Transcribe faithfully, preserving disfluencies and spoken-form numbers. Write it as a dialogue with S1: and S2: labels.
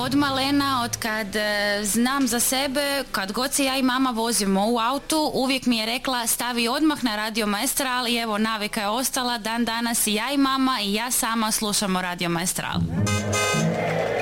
S1: od malena, od kad e, znam za sebe, kad god se ja i mama vozimo u autu, uvijek mi je rekla stavi odmah na Radio Maestral i evo navika je ostala, dan danas i ja i mama i ja sama slušamo Radio Maestral.